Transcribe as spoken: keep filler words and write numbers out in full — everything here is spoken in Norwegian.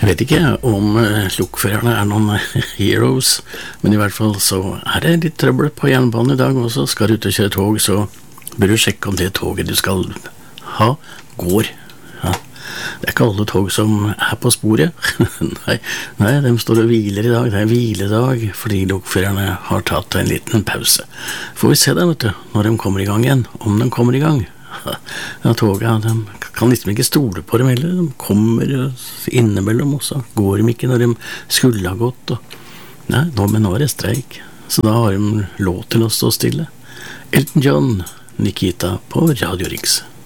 Jeg vet ikke om eh, lokførerne er noen eh, heroes, men i hvert fall så er det litt trøbbel på jernbanen i dag også. Skal du ut og kjøre tog, så bør du sjekke om det toget du skal ha, går. Ja. Det er ikke alle tog som er på sporet. nei, nei, de står og hviler i dag. Det er hviledag, fordi lokførerne har tatt en liten pause. Får vi se da, vet du, når de kommer i gang igjen, om de kommer i gang. Ja, toget, de kan liksom ikke stole på dem heller. De kommer innimellom også. Går de ikke når de skulle ha gått. Og... Nei, nå, men nå er det streik. Så da har de lov til å stå stille. Elton John, Nikita på Radio Riks.